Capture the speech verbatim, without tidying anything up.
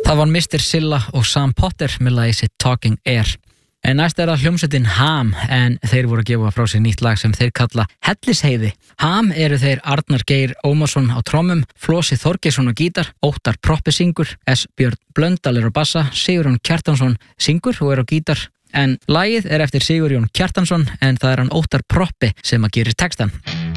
Það var mister Silla og Sam Potter með lagið sitt Talking Air. En næst er það hljómsveitin Ham, en þeir voru að gefa frá sér nýtt lag sem þeir kalla Hellisheiði. Ham eru þeir Arnar Geir Ómarsson á trommum, Flosi Þorgeirsson á gítar, Óttar Proppi syngur, S. Björn Blöndal er á bassa, Sigurjón Kjartansson syngur og er á gítar. En lagið er eftir Sigurjón Kjartansson en það er hann Óttar Proppi sem að gerir textan.